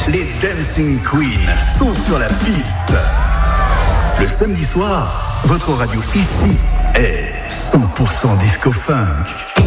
les Dancing Queens sont sur la piste. Le samedi soir, votre radio ici est 100% disco funk.